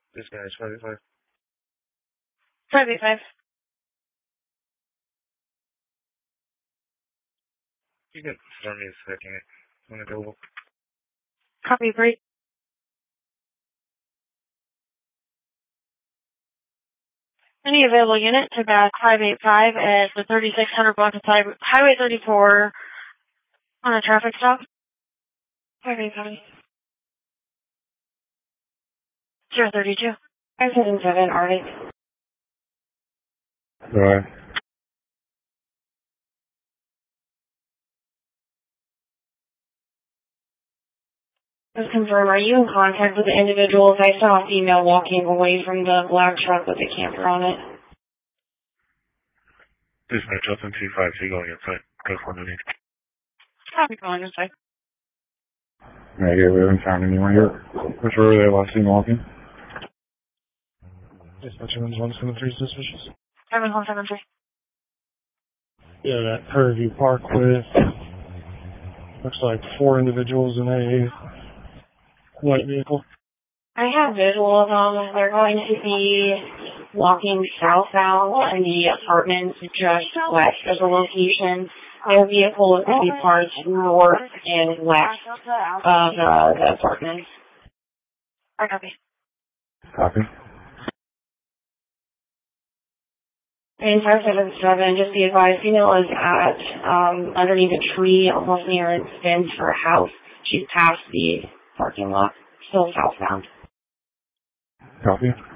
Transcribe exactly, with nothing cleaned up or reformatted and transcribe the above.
This guy's five eight five. five eight five. You can start me a second. When available. Copy, break. Any available unit to back five eight five at the thirty-six hundred block of Highway thirty-four on a traffic stop. five eight five. zero thirty-two. five seven seven, Arctic. Alright. Just confirm, are you in contact with the individuals? I saw a female walking away from the black truck with a camper on it. This is Justin two five two going inside. Go for me. Copy, going inside. Negative, we haven't found anyone yet. Which road are they last seen walking? Dispatcher one's one seven three suspicious. seven one seven three. Yeah, that Prairie Park with looks like four individuals in a white vehicle. I have visual of them. They're going to be walking southbound in the apartments just west of the location. Their vehicle is going to be parked north and west of uh, the apartments. I copy. Copy. And five seven seven, just be advised, female is at um, underneath a tree almost near Spencer House. She's past the parking lot, still southbound. Copy.